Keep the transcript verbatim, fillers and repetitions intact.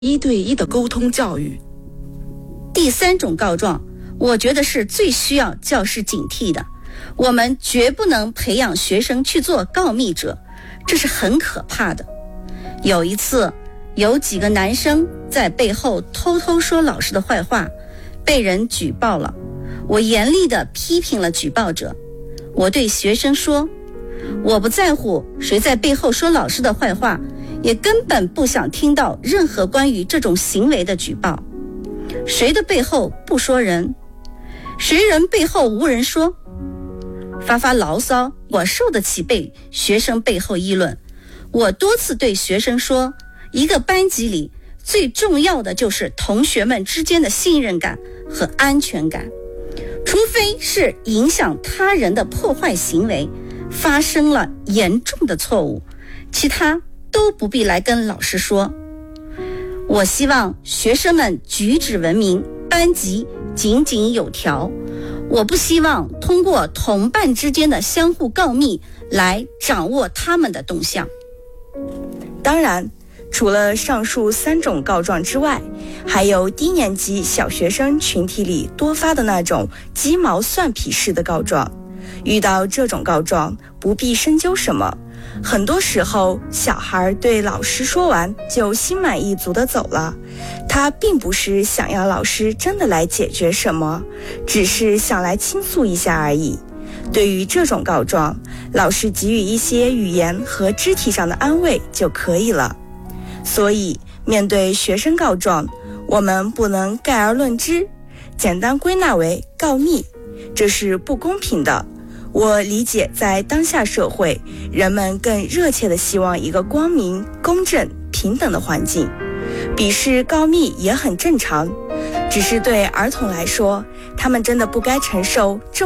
一对一的沟通教育。 第三种告状，我觉得是最需要教师警惕的。我们绝不能培养学生去做告密者，这是很可怕的。有一次，有几个男生在背后偷偷说老师的坏话，被人举报了。我严厉地批评了举报者。我对学生说，我不在乎谁在背后说老师的坏话，也根本不想听到任何关于这种行为的举报。谁的背后不说人？谁人背后无人说？发发牢骚，我受得起被学生背后议论。我多次对学生说，一个班级里最重要的就是同学们之间的信任感和安全感，除非是影响他人的破坏行为发生了严重的错误，其他都不必来跟老师说。我希望学生们举止文明，班级井井有条。我不希望通过同伴之间的相互告密来掌握他们的动向。 当然，除了上述三种告状之外，还有低年级小学生群体里多发的那种鸡毛蒜皮式的告状。遇到这种告状，不必深究什么，很多时候小孩对老师说完就心满意足地走了，他并不是想要老师真的来解决什么，只是想来倾诉一下而已。对于这种告状，老师给予一些语言和肢体上的安慰就可以了。所以面对学生告状，我们不能概而论之，简单归纳为告密，这是不公平的。我理解在当下社会，人们更热切地希望一个光明、公正、平等的环境，鄙视告密也很正常，只是对儿童来说，他们真的不该承受这